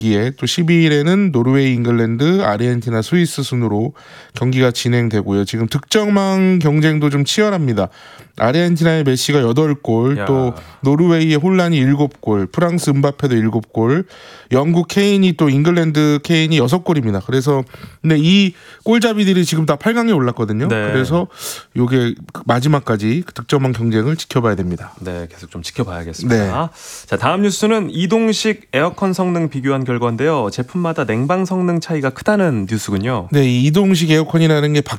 기에 또 12일에는 노르웨이, 잉글랜드, 아르헨티나, 스위스 순으로 경기가 진행되고요. 지금 득점왕 경쟁도 좀 치열합니다. 아르헨티나의 메시가 8골, 또 노르웨이의 혼란이 7골, 프랑스 음바페도 7골, 영국 케인이 또 잉글랜드 케인이 6골입니다. 그래서 근데 이 골잡이들이 지금 다 8강에 올랐거든요. 네. 그래서 이게 마지막까지 득점왕 경쟁을 지켜봐야 됩니다. 네, 계속 좀 지켜봐야겠습니다. 네. 자, 다음 뉴스는 이동식 에어컨 성능 비교한 결과인데요. 제품마다 냉방 성능 차이가 크다는 뉴스군요. 네, 이 이동식 에어컨이라는 게